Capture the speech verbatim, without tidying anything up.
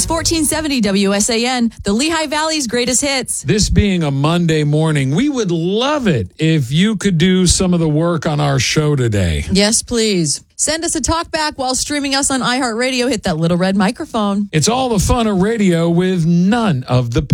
fourteen seventy W S A N, the Lehigh Valley's greatest hits. This being a Monday morning, we would love it if you could do some of the work on our show today. Yes, please. Send us a talk back while streaming us on iHeartRadio. Hit that little red microphone. It's all the fun of radio with none of the